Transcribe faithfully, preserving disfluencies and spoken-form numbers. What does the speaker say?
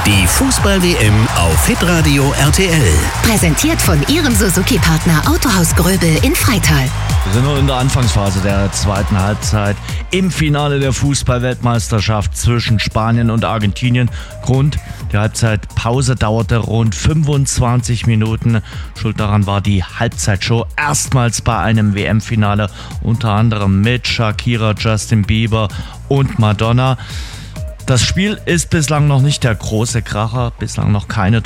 Die Fußball-W M auf Hitradio R T L. Präsentiert von Ihrem Suzuki-Partner Autohaus Gröbel in Freital. Wir sind noch in der Anfangsphase der zweiten Halbzeit im Finale der Fußball-Weltmeisterschaft zwischen Spanien und Argentinien. Grund, die Halbzeitpause dauerte rund fünfundzwanzig Minuten. Schuld daran war die Halbzeitshow erstmals bei einem W M-Finale, unter anderem mit Shakira, Justin Bieber und Madonna. Das Spiel ist bislang noch nicht der große Kracher, bislang noch keine